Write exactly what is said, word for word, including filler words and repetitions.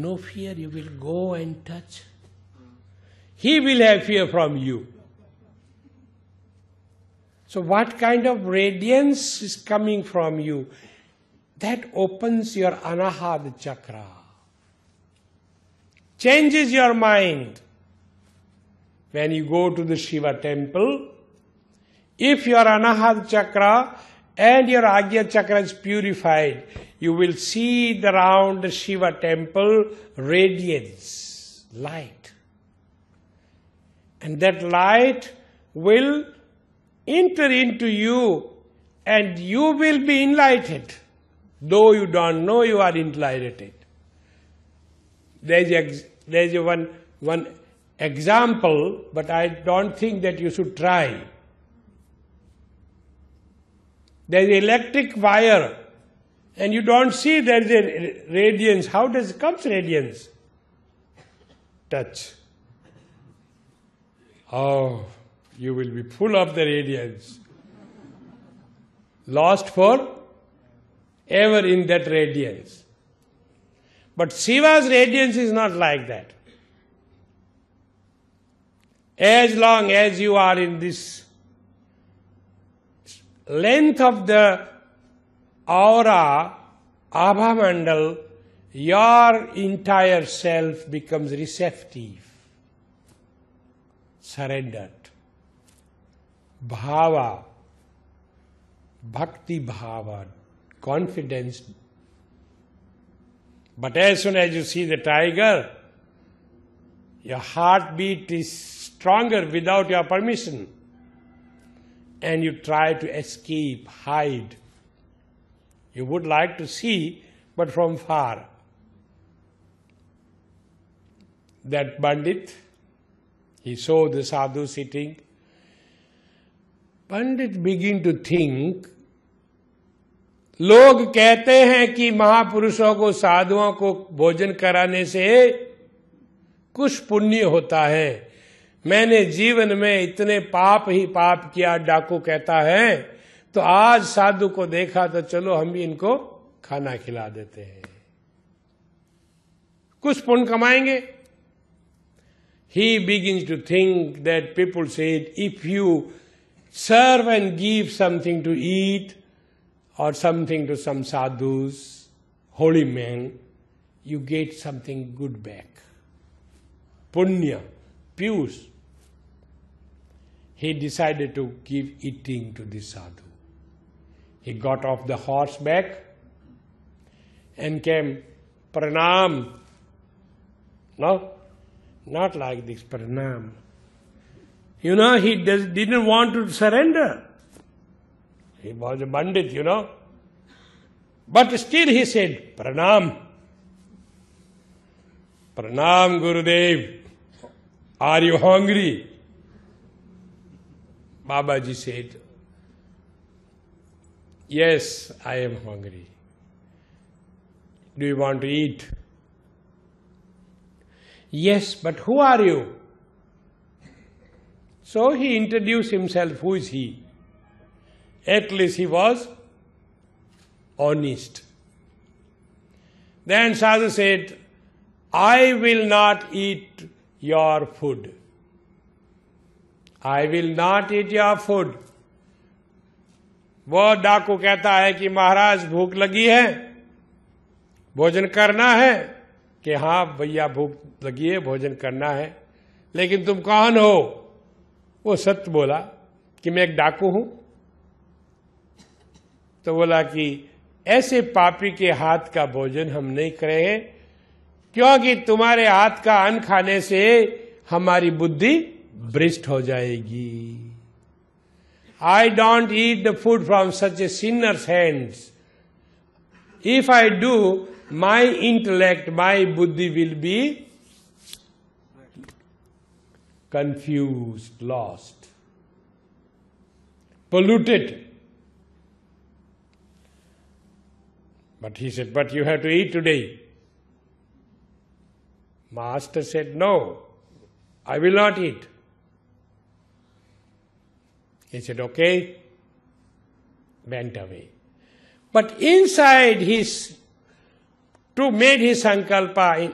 no fear, you will go and touch. He will have fear from you. So what kind of radiance is coming from you? That opens your Anahata chakra. Changes your mind. When you go to the Shiva temple, if your Anahata chakra and your Agya chakra is purified, you will see the round the Shiva temple radiance, light. And that light will enter into you and you will be enlightened, though you don't know you are enlightened. There is a, there is a one, one example, but I don't think that you should try. There is electric wire and you don't see there is a radiance. How does it come radiance? Touch. Oh, you will be full of the radiance. Lost for ever in that radiance. But Shiva's radiance is not like that. As long as you are in this length of the aura, Abha Mandal, your entire self becomes receptive, surrendered. Bhava, bhakti bhava, confidence. But as soon as you see the tiger, your heartbeat is stronger without your permission. And you try to escape, hide. You would like to see, but from far. That Pandit, he saw the sadhu sitting. Pandit began to think, लोग कहते हैं कि महापुरुषों को साधुओं को भोजन कराने से कुछ पुण्य होता है। मैंने जीवन में इतने पाप ही पाप किया, डाकू कहता है, तो आज साधु को देखा तो चलो हम भी इनको खाना खिला देते हैं, कुछ पुण्य कमाएंगे। He begins to think that people said, if you serve and give something to eat or something to some sadhus, holy men, you get something good back. Punya, piyus. He decided to give eating to this sadhu. He got off the horseback and came, pranam. No, not like this, pranam. You know, he does, didn't want to surrender. He was a Pandit, you know. But still he said, pranam. Pranam, Gurudev. Are you hungry? Babaji said, yes, I am hungry. Do you want to eat? Yes, but who are you? So he introduced himself. Who is he? At least he was honest. Then Sadhu said, I will not eat your food. I will not eat your food. वो डाकू कहता है कि महाराज भूख लगी है, भोजन करना है, कि हाँ भैया भूख लगी है, भोजन करना है, लेकिन तुम कौन हो? वो सत्य बोला कि मैं एक डाकू हूं। तो बोला कि ऐसे पापी के हाथ का भोजन हम नहीं करेंगे, क्योंकि तुम्हारे हाथ का अन्न खाने से हमारी बुद्धि भ्रष्ट हो जाएगी। I don't eat the food from such a sinner's hands. If I do, my intellect, my buddhi will be confused, lost, polluted. But he said, but you have to eat today. Master said, no, I will not eat. He said, okay, went away. But inside his, to make his sankalpa,